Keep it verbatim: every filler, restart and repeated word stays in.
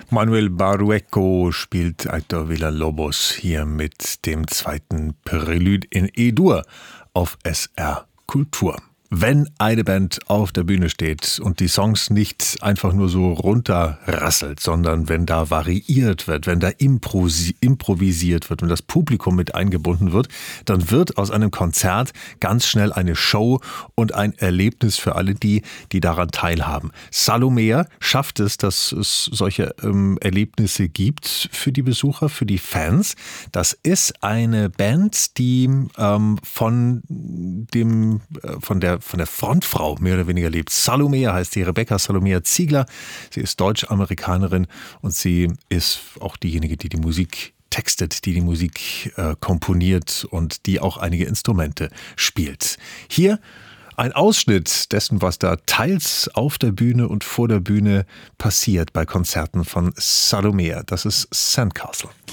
Manuel Barrueco spielt Aitor Villalobos hier mit dem zweiten Prelude in E-Dur auf S R Kultur. Wenn eine Band auf der Bühne steht und die Songs nicht einfach nur so runterrasselt, sondern wenn da variiert wird, wenn da improvisiert wird und das Publikum mit eingebunden wird, dann wird aus einem Konzert ganz schnell eine Show und ein Erlebnis für alle die, die daran teilhaben. Salomea schafft es, dass es solche ähm, Erlebnisse gibt für die Besucher, für die Fans. Das ist eine Band, die ähm, von dem, äh, von der von der Frontfrau mehr oder weniger lebt. Salomea heißt sie, Rebecca Salomea Ziegler. Sie ist Deutsch-Amerikanerin und sie ist auch diejenige, die die Musik textet, die die Musik äh, komponiert und die auch einige Instrumente spielt. Hier ein Ausschnitt dessen, was da teils auf der Bühne und vor der Bühne passiert bei Konzerten von Salomea. Das ist Sandcastle.